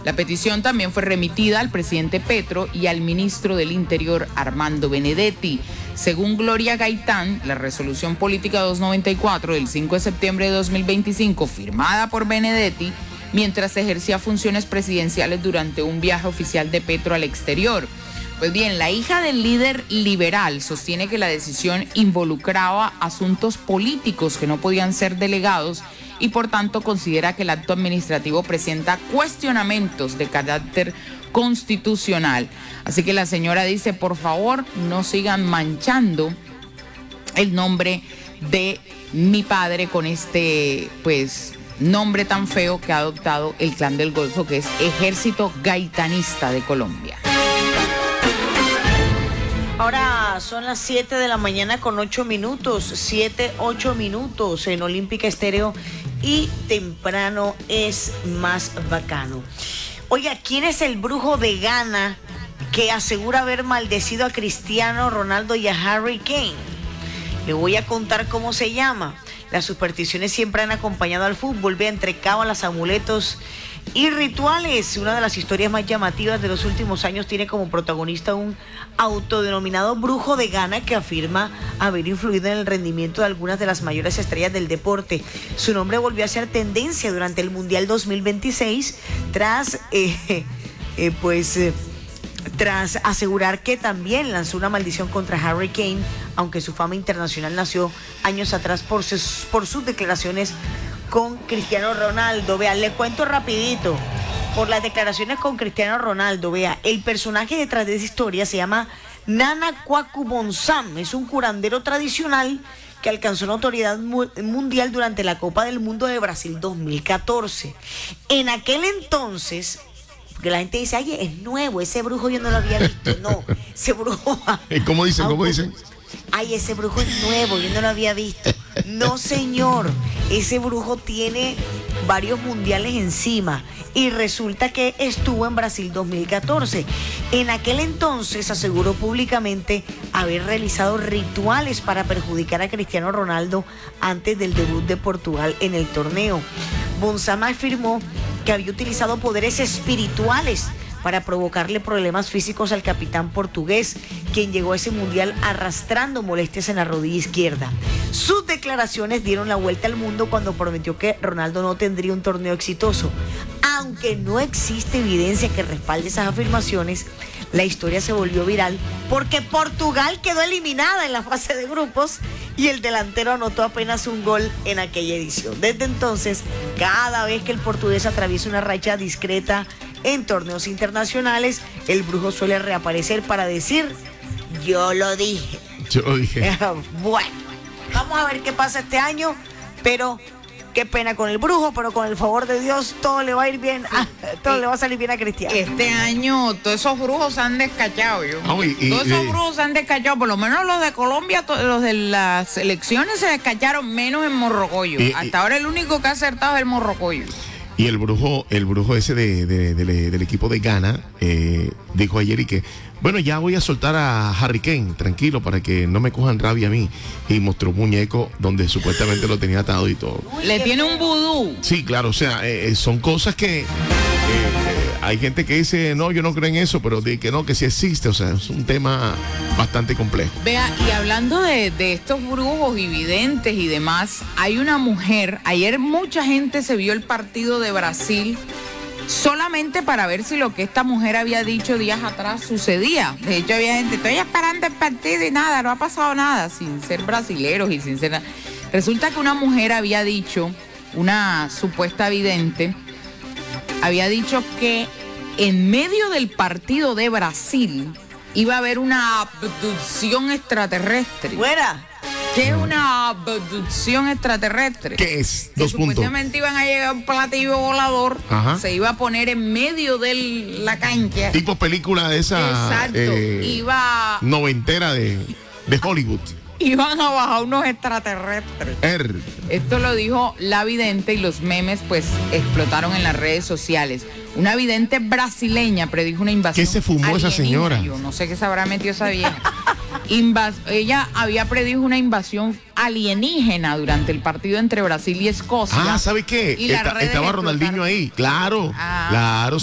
La petición también fue remitida al presidente Petro y al ministro del Interior, Armando Benedetti. Según Gloria Gaitán, la resolución política 294 del 5 de septiembre de 2025, firmada por Benedetti, mientras ejercía funciones presidenciales durante un viaje oficial de Petro al exterior. Pues bien, la hija del líder liberal sostiene que la decisión involucraba asuntos políticos que no podían ser delegados y por tanto considera que el acto administrativo presenta cuestionamientos de carácter constitucional. Así que la señora dice, por favor, no sigan manchando el nombre de mi padre con este, pues, nombre tan feo que ha adoptado el Clan del Golfo, que es Ejército Gaitanista de Colombia. Ahora son las 7 de la mañana con 8 minutos, 8 minutos en Olímpica Estéreo y temprano es más bacano. Oiga, ¿quién es el brujo de Ghana que asegura haber maldecido a Cristiano Ronaldo y a Harry Kane? Le voy a contar cómo se llama. Las supersticiones siempre han acompañado al fútbol, ve entre cábalas, amuletos y rituales. Una de las historias más llamativas de los últimos años tiene como protagonista un autodenominado brujo de Ghana que afirma haber influido en el rendimiento de algunas de las mayores estrellas del deporte. Su nombre volvió a ser tendencia durante el Mundial 2026 tras asegurar que también lanzó una maldición contra Harry Kane, aunque su fama internacional nació años atrás por sus declaraciones con Cristiano Ronaldo. Vea, le cuento rapidito. Por las declaraciones con Cristiano Ronaldo, vea, el personaje detrás de esa historia se llama Nana Kwaku Bonsam. Es un curandero tradicional que alcanzó notoriedad mundial durante la Copa del Mundo de Brasil 2014. En aquel entonces, porque la gente dice, ay, es nuevo, ese brujo yo no lo había visto. No, ese brujo... ¿Cómo dicen? ¿Cómo dicen? Ay, ese brujo es nuevo, yo no lo había visto. No, señor, ese brujo tiene varios mundiales encima y resulta que estuvo en Brasil 2014. En aquel entonces aseguró públicamente haber realizado rituales para perjudicar a Cristiano Ronaldo antes del debut de Portugal en el torneo. Bonsama afirmó que había utilizado poderes espirituales para provocarle problemas físicos al capitán portugués, quien llegó a ese mundial arrastrando molestias en la rodilla izquierda. Sus declaraciones dieron la vuelta al mundo cuando prometió que Ronaldo no tendría un torneo exitoso. Aunque no existe evidencia que respalde esas afirmaciones, la historia se volvió viral porque Portugal quedó eliminada en la fase de grupos y el delantero anotó apenas un gol en aquella edición. Desde entonces, cada vez que el portugués atraviesa una racha discreta en torneos internacionales, el brujo suele reaparecer para decir, yo lo dije. Yo lo dije. Bueno, vamos a ver qué pasa este año, pero qué pena con el brujo, pero con el favor de Dios todo le va a ir bien, todo le va a salir bien a Cristiano. Este año todos esos brujos se han descachado, todos esos brujos se han descachado, por lo menos los de Colombia, los de las elecciones se descacharon, menos en Morrocoyo. Hasta ahora el único que ha acertado es el Morrocoyo. Y el brujo ese del equipo de Ghana dijo ayer y que, bueno, ya voy a soltar a Harry Kane, tranquilo, para que no me cojan rabia a mí. Y mostró un muñeco donde supuestamente lo tenía atado y todo. Le tiene un vudú. Sí, claro, o sea, son cosas que hay gente que dice, no, yo no creo en eso, pero de que no, que sí existe, o sea, es un tema bastante complejo. Vea, y hablando de estos brujos y videntes y demás, hay una mujer, ayer mucha gente se vio el partido de Brasil solamente para ver si lo que esta mujer había dicho días atrás sucedía. De hecho, había gente, estoy esperando el partido y nada, no ha pasado nada, sin ser brasileros y sin ser nada. Resulta que una mujer había dicho, una supuesta vidente, había dicho que en medio del partido de Brasil iba a haber una abducción extraterrestre. ¡Fuera! ¿Qué es una abducción extraterrestre? ¿Qué es? Que supuestamente iban a llegar un platillo volador, se iba a poner en medio de la cancha. Tipo película de esa. Exacto. Iba noventera de Hollywood. Iban a bajar unos extraterrestres. Esto lo dijo la vidente y los memes pues explotaron en las redes sociales. Una vidente brasileña predijo una invasión. ¿Qué se fumó esa señora? Yo no sé qué se habrá metido esa vieja. Ella había predicho una invasión alienígena durante el partido entre Brasil y Escocia. ¿Sabe qué? Estaba Ronaldinho ahí. Claro,